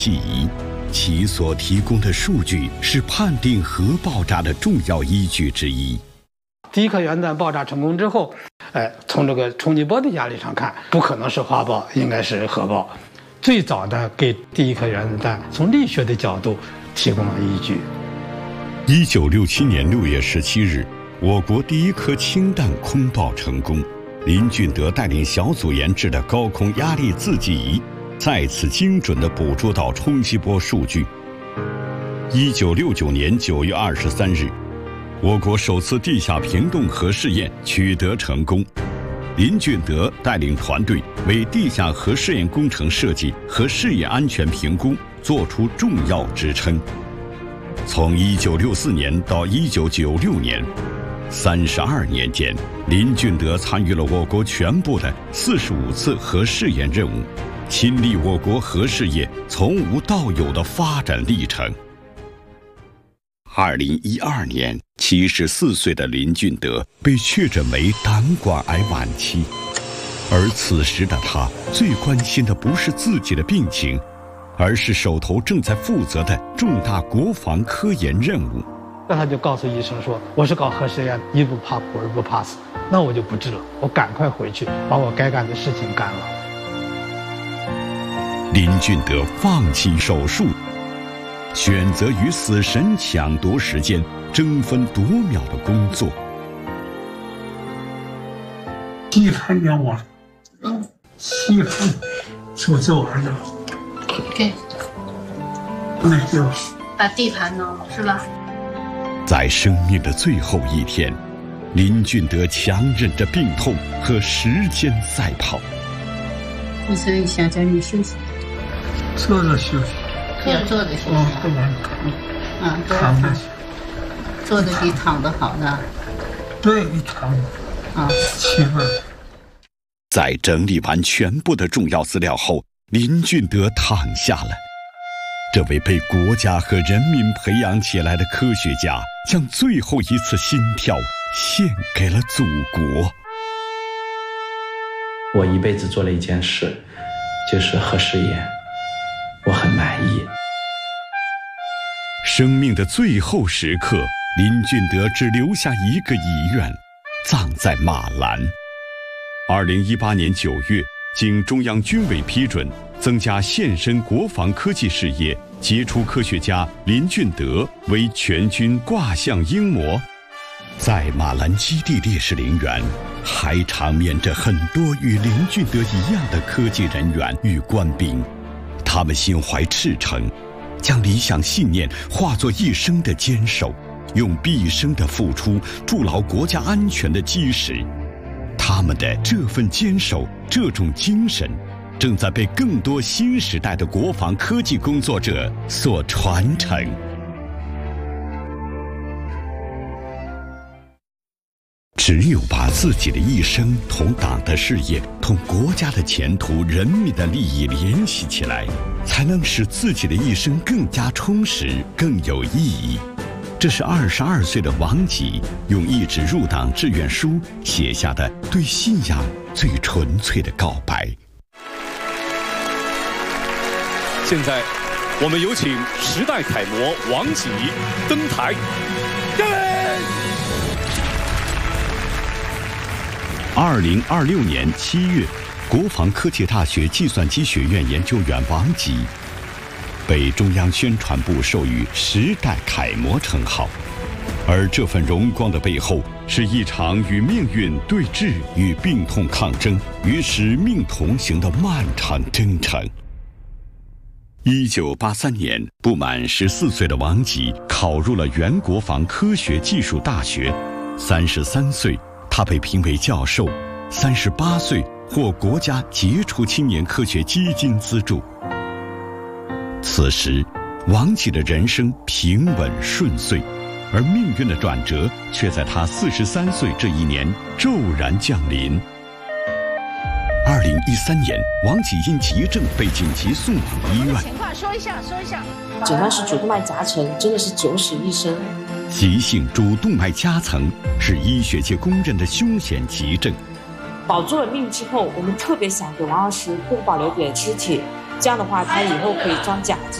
记忆，其所提供的数据是判定核爆炸的重要依据之一。 第一颗原子弹爆炸成功之后，从这个冲击波的压力上看，不可能是花爆，应该是核爆。最早的给第一颗原子弹从力学的角度提供了依据。 1967年6月17日，我国第一颗氢弹空爆成功，林俊德带领小组研制的高空压力自计仪再次精准地捕捉到冲击波数据。1969年9月23日，我国首次地下平动核试验取得成功，林俊德带领团队为地下核试验工程设计和试验安全评估作出重要支撑。从1964年到1996年，32年间，林俊德参与了我国全部的45次核试验任务，亲历我国核事业从无到有的发展历程。2012年，74岁的林俊德被确诊为胆管癌晚期，而此时的他最关心的不是自己的病情，而是手头正在负责的重大国防科研任务。 那他就告诉医生说：“我是搞核实验，一不怕苦，二不怕死，那我就不治了，我赶快回去把我该干的事情干了。” 林俊德放弃手术，选择与死神抢夺时间，争分夺秒的工作。 地盘要我，媳妇就做完了。 给， 那就把地盘弄了，是吧？ 在生命的最后一天，林俊德强忍着病痛和时间赛跑。 我所以想叫你休息， 坐着休息， 要坐着休息。 不能躺， 躺着， 坐着比躺着好呢。 对，一躺啊， 媳妇。 在整理完全部的重要资料后，林俊德躺下了。这位被国家和人民培养起来的科学家，将最后一次心跳献给了祖国。 我一辈子做了一件事，就是核试验，我很满意。 生命的最后时刻，林俊德只留下一个遗愿，葬在马兰。2018年9月，经中央军委批准，增加献身国防科技事业杰出科学家林俊德为全军挂项英模。在马兰基地烈士陵园，还长眠着很多与林俊德一样的科技人员与官兵，他们心怀赤诚，将理想信念化作一生的坚守，用毕生的付出筑牢国家安全的基石。他们的这份坚守，这种精神，正在被更多新时代的国防科技工作者所传承。只有把自己的一生同党的事业、同国家的前途、人民的利益联系起来，才能使自己的一生更加充实、更有意义。这是22岁的王吉用一纸入党志愿书写下的对信仰最纯粹的告白。 现在，我们有请时代楷模王吉登台。 2026年7月，国防科技大学计算机学院研究员王吉被中央宣传部授予时代楷模称号，而这份荣光的背后，是一场与命运对峙、与病痛抗争、与使命同行的漫长征程。1983年，不满14岁的王吉考入了原国防科学技术大学，33岁，他被评为教授，38岁获国家杰出青年科学基金资助。此时，王吉的人生平稳顺遂，而命运的转折却在他43岁这一年骤然降临。2013年，王吉因急症被紧急送往医院。 情况说一下。 诊断是主动脉夹层，真的是九死一生。 急性主动脉夹层是医学界公认的凶险急症。 保住了命之后，我们特别想给王老师多保留点尸体， 这样的话他以后可以装甲机。